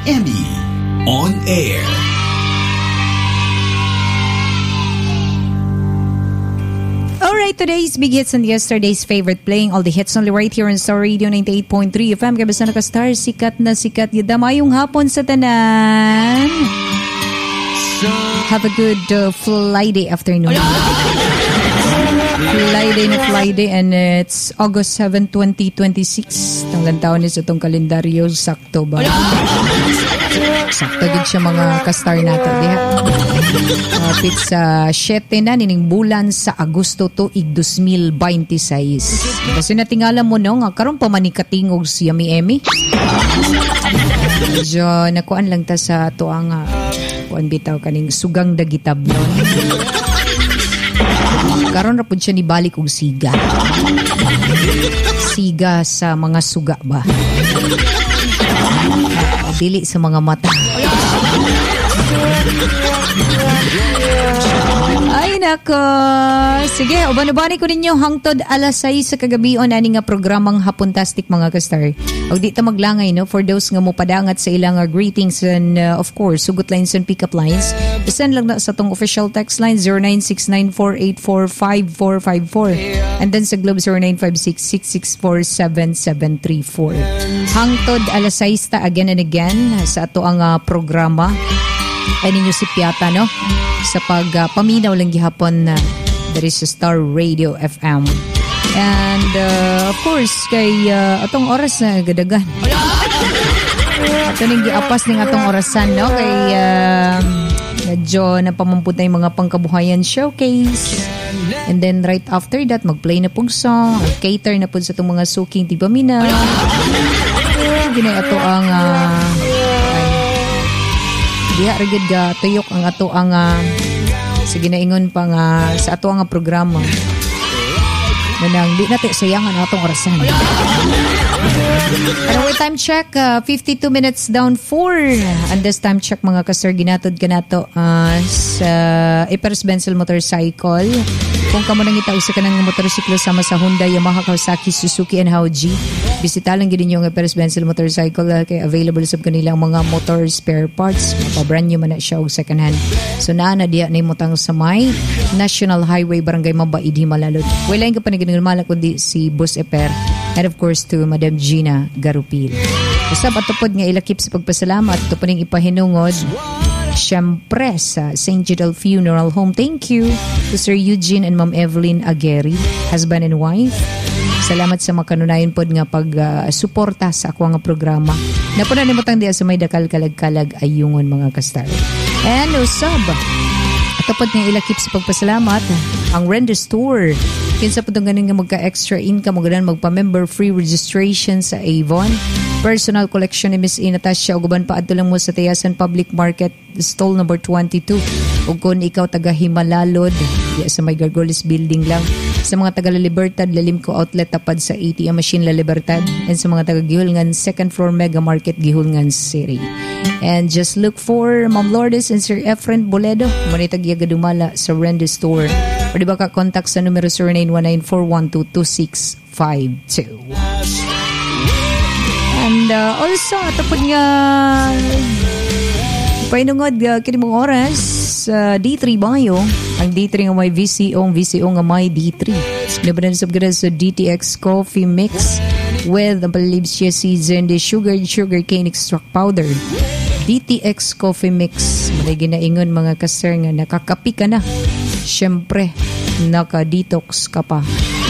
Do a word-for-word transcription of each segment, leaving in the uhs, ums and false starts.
Emmy on air. Alright, today's big hits and yesterday's favorite, playing all the hits only right here on Star Radio ninety-eight point three F M. Kabasa na ka-star, sikat na sikat. Damayong hapon sa tanan. Have a good uh, Friday afternoon. Friday na Friday, and it's August seventh, twenty twenty-six. Tanggang taon is itong kalendaryo. Sakto ba? Sakto din siya mga ka-star natin. Diha. Kapit sa siyete na nining bulan sa Agosto to ig twenty twenty-six. Kasi natingala mo no, nga karon pa manikatingog si Yami Emi. Medyo nakuan lang ta sa tuang uh, kuan bitaw kaning sugang dagitab nun. Karon ra pud siya ni balik og siga. Siga sa mga suga ba? Dili sa mga mata. Ay nako. Sige, uban-ubani ko ninyo hangtod alas sais sa kagabi on ani nga programang Hapuntastic mga ka-star. Og di ta maglangay no for those nga mo padangat sa ilang uh, greetings and uh, of course sugot lines and pick-up lines. Send lang na sa tong official text line zero nine six nine four eight four five four five four and then sa Globe zero nine five six six six four seven seven three four. Hangtod alas sais ta again and again sa ato ang uh, programa. Ay ninyo si Piata no sa pag uh, paminaw lang gihapon na uh, there is a Star Radio F M. And uh, of course kay uh, atong oras na gadagan. Ato ning giapas ning atong orasan no kay uh, medyo napamamputay mga pangkabuhayan showcase. And then right after that magplay na pug song, cater na pud sa atong mga suking tibamina. Ginay ato ang uh, diha rigid ga tuyok ang ato ang uh, sige na ingon pa nga sa ato ang programa. Manang di natin sayangan ang atong orasan. Anyway, time check, uh, fifty-two minutes down four. And this time check mga kasir, ginatod ka na to uh, sa Epers Benzel Motorcycle. Kung kamo nang itaw sa kanang motorsiklo sama sa Honda, Yamaha, Kawasaki, Suzuki, and Hauji, bisita lang gid ninyo ang Epers Benzel Motorcycle uh, kay available sa kanilang mga motor spare parts. Mapabrand nyo man na siya og second hand. So naa na diya na imutang sa may National Highway, Barangay Mabaid, Himalalod. Wala yung kapanaginang malak kundi si Boss Eper. And of course to Madam Gina Garupil. Usab atupod nga ilakip sa pagpasalamat ito pa ning ipahinungod syempre sa Saint Gidal Funeral Home. Thank you to Sir Eugene and Ma'am Evelyn Agueri, husband and wife. Salamat sa makanunayon pod nga pag-suporta uh, sa ako nga programa. Napuna ni motang diya sa may dakal kalag-kalag ayungon mga kastar. And usab atupod nga ilakip sa pagpasalamat ang Render Store. Kinsa po itong ganing nga magka-extra income, magadan magpa-member free registration sa Avon. Personal collection ni Miss Natasha, o guban pa adto lang mo sa Tayasan Public Market, stall number twenty-two. O kung ikaw taga Himalalod, di sa may Gargoles building lang. Sa mga taga La Libertad, Lalimco Outlet, tapad sa A T M machine La Libertad. And sa mga taga Gihulngan, second floor Mega Market, Gihulngan City. And just look for Ma'am Lourdes and Sir Efren Boledo. Manitag yaga dumala sa Render Store. O di ba ka-contact sa numero zero nine one nine four one two two six five two. And uh, also, atapod nga painungod uh, kini mong oras sa uh, D three Bayo. Ang D three nga may V C O, ang V C O nga may D three. Nabanan sa ganda sa D T X Coffee Mix with ang palibs chia season, the sugar sugar cane extract powder. D T X Coffee Mix. Malay ginaingon mga kasir nga nakakapi ka na. Siyempre, naka-detox ka pa.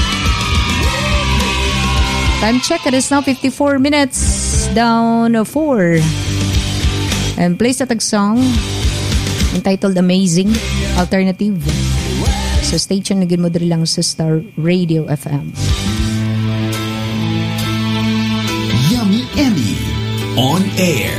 Time check, it is now fifty-four minutes down four. And plays a tag song entitled Amazing Alternative. So stay tuned, nagin mo diri lang sa Star Radio F M. Yummy Emmy on air.